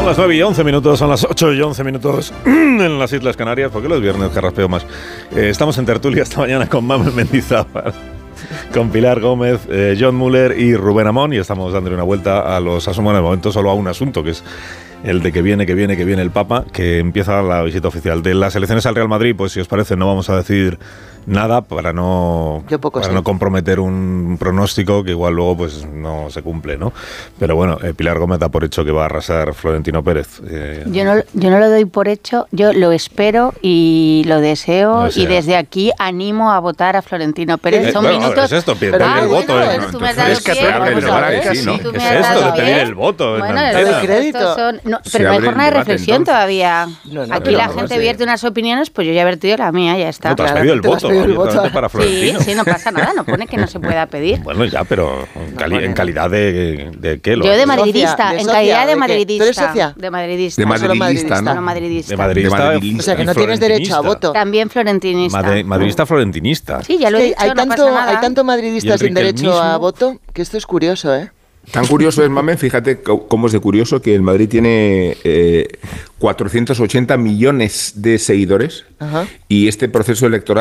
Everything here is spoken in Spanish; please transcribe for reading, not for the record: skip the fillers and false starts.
las 9:11, son las 8:11 en las Islas Canarias. ¿Por qué los viernes carraspeo más? Estamos en tertulia esta mañana con Mamen Mendizábal, con Pilar Gómez, John Muller y Rubén Amón, y estamos dándole una vuelta a los asuntos. En el momento solo a un asunto, que es el de que viene el Papa, que empieza la visita oficial. De las elecciones al Real Madrid, pues si os parece no vamos a decir nada para no comprometer un pronóstico que igual luego pues no se cumple, ¿no? Pero bueno, Pilar Gómez da por hecho que va a arrasar Florentino Pérez. Yo no lo doy por hecho, yo lo espero y lo deseo, y desde aquí animo a votar a Florentino Pérez. Son minutos... ¿Qué es esto? Pedir el voto. Es que ¿Qué es esto de pedir el voto? Bueno, de crédito. Pero no hay jornada de reflexión todavía. Aquí la gente vierte unas opiniones, pues yo ya he vertido la mía, ya está. ¿Tú has pedido el voto? Para Florentino. Sí, no pasa nada, no pone que no se pueda pedir. Bueno, ya, pero en calidad de ¿qué? Yo de madridista, en calidad de madridista. ¿Tú eres socia? De madridista. De madridista, ¿no? No, madridista. De madridista. O sea, que no tienes derecho a voto. También florentinista. Madridista florentinista. Sí, ya lo he dicho, hay no tanto, pasa nada. hay tanto madridista sin derecho a voto que esto es curioso, ¿eh? Tan curioso es, Mamen, fíjate cómo es de curioso que el Madrid tiene 480 millones de seguidores. Ajá. Y este proceso electoral